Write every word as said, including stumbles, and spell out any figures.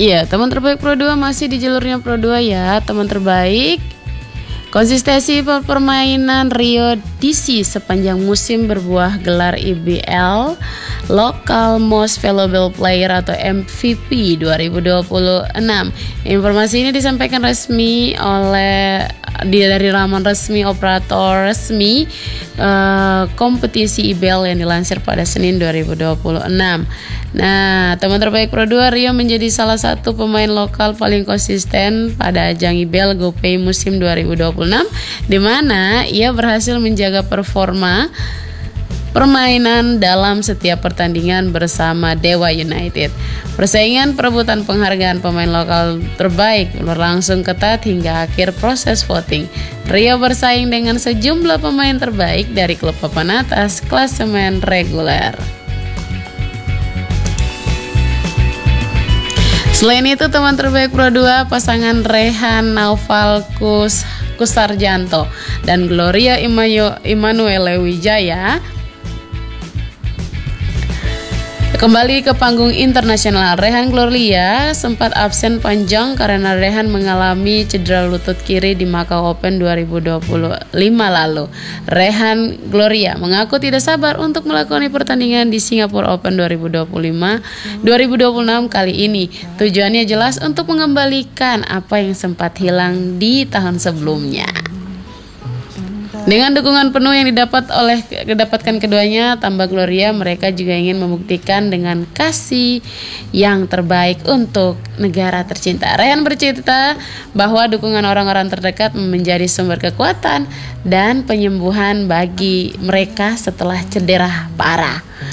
Iya, teman terbaik Pro dua masih di jalurnya Pro dua ya, teman terbaik. Konsistensi permainan Rio D C sepanjang musim berbuah gelar I B L Local Most Valuable Player atau M V P dua ribu dua puluh enam. Informasi ini disampaikan resmi oleh dari laman resmi operator resmi uh, kompetisi I B L yang dilansir pada Senin dua ribu dua puluh enam. Nah, teman terbaik Pro dua Rio menjadi salah satu pemain lokal paling konsisten pada ajang I B L GoPay musim dua ribu dua puluh enam, di mana ia berhasil menjaga performa permainan dalam setiap pertandingan bersama Dewa United. Persaingan perebutan penghargaan pemain lokal terbaik berlangsung ketat hingga akhir proses voting. Rio bersaing dengan sejumlah pemain terbaik dari klub papan atas klasemen reguler. Selain itu, teman terbaik Pro dua pasangan Rehan Naufal Kus Kusarjanto dan Gloria Immanuelle Wijaya kembali ke panggung internasional. Rehan Gloria sempat absen panjang karena Rehan mengalami cedera lutut kiri di Macau Open dua ribu dua puluh lima lalu. Rehan Gloria mengaku tidak sabar untuk melakoni pertandingan di Singapura Open dua ribu dua puluh enam kali ini. Tujuannya jelas untuk mengembalikan apa yang sempat hilang di tahun sebelumnya. Dengan dukungan penuh yang didapat oleh didapatkan keduanya, tambah Gloria, mereka juga ingin membuktikan dengan kasih yang terbaik untuk negara tercinta. Rehan bercerita bahwa dukungan orang-orang terdekat menjadi sumber kekuatan dan penyembuhan bagi mereka setelah cedera parah.